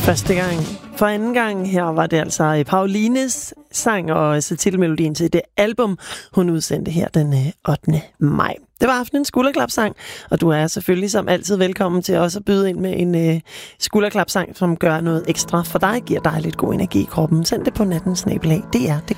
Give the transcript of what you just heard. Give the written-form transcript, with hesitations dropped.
Første gang. For anden gang her var det altså Paulines sang og så titelmelodien til det album, hun udsendte her den 8. maj. Det var aftenens skulderklapsang, og du er selvfølgelig som altid velkommen til også at byde ind med en skulderklapsang, som gør noget ekstra for dig, giver dig lidt god energi i kroppen. Send det på nattens@dr.dk.